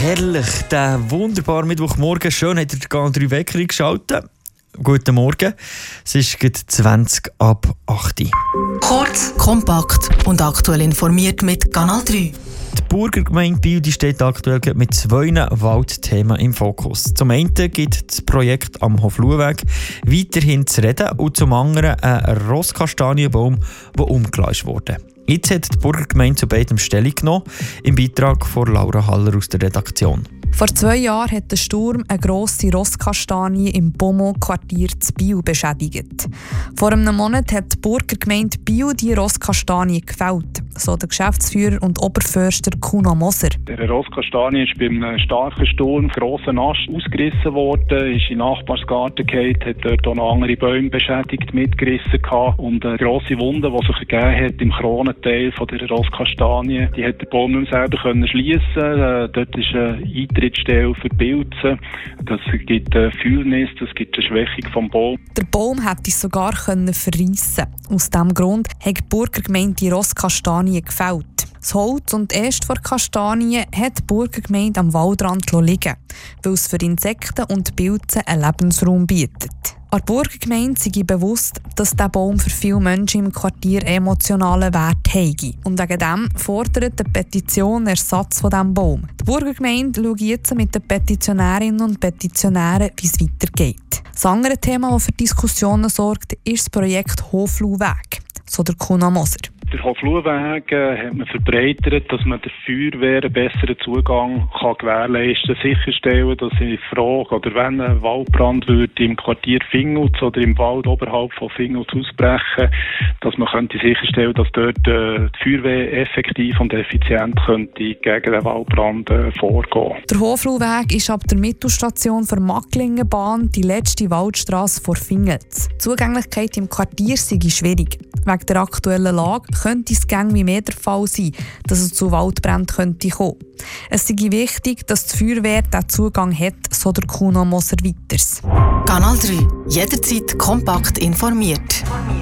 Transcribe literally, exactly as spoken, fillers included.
herrlich, der wunderbare Mittwochmorgen. Schön, hat ihr Kanal drei Wecker geschaltet. Guten Morgen. Es ist gerade zwanzig ab acht. Kurz, kompakt und aktuell informiert mit Kanal drei. Die Burgergemeinde Biel die steht aktuell mit zwei Waldthemen im Fokus. Zum einen gibt das Projekt am Hofluhweg weiterhin zu reden und zum anderen ein Rosskastanienbaum, der umgelassen wurde. Jetzt hat die Burgergemeinde zu beidem Stellung genommen, im Beitrag von Laura Haller aus der Redaktion. Vor zwei Jahren hat der Sturm eine grosse Rosskastanie im Beaumont-Quartier zu Biel beschädigt. Vor einem Monat hat die Burgergemeinde Biel die Rosskastanie gefällt, so der Geschäftsführer und Oberförster Kuno Moser. Der Rosskastanie ist bei einem starken Sturm, grossen Ast, ausgerissen worden, ist in den Nachbarsgarten gefallen, hat dort auch noch andere Bäume beschädigt, mitgerissen gehabt. Und eine grosse Wunde, die sich ergeben hat im Kronenteil von der Rosskastanie, die hat der Baum nicht mehr selber können schliessen. Äh, dort ist eine Eintrittsstelle für Pilze. Das gibt eine Fühlnis, das gibt eine Schwächung vom Baum. Der Baum hätte sogar können verreissen. Aus diesem Grund hat die Burgergemeinde die Rosskastanie gefällt. Das Holz und die Äste der Kastanie hat die Burgergemeinde am Waldrand liegen, weil es für Insekten und Pilze einen Lebensraum bietet. An der Burgergemeinde sei bewusst, dass dieser Baum für viele Menschen im Quartier emotionalen Wert habe. Und wegen dem fordert die Petition Ersatz von diesem Baum. Die Burgergemeinde schaut jetzt mit den Petitionärinnen und Petitionären, wie es weitergeht. Das andere Thema, das für Diskussionen sorgt, ist das Projekt Hofluhweg, so der Kuno Moser. Der Hofluhweg äh, hat man verbreitert, dass man der Feuerwehr einen besseren Zugang kann gewährleisten kann, sicherstellen, dass in Frage oder wenn ein Waldbrand würde im Quartier Fingutz oder im Wald oberhalb von Fingutz ausbrechen, dass man könnte sicherstellen, dass dort äh, die Feuerwehr effektiv und effizient könnte gegen den Waldbrand äh, vorgehen. Der Hofluhweg ist ab der Mittelstation für Macklingenbahn die letzte Waldstrasse vor Fingutz. Die Zugänglichkeit im Quartier sei schwierig. Wegen der aktuellen Lage könnte es gäng wie mehr der Fall sein, dass es zu Waldbränden könnte kommen. Es sei wichtig, dass die Feuerwehr diesen Zugang hat, so der Kuno Moser weiters. Kanal drei. Jederzeit kompakt informiert.